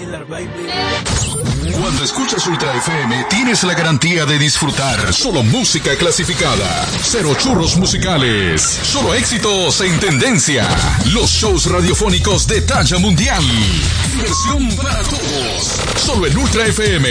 Cuando escuchas Ultra FM, tienes la garantía de disfrutar solo música clasificada. Cero churros musicales. Solo éxitos en tendencia. Los shows radiofónicos de talla mundial. Diversión para todos. Solo en Ultra FM.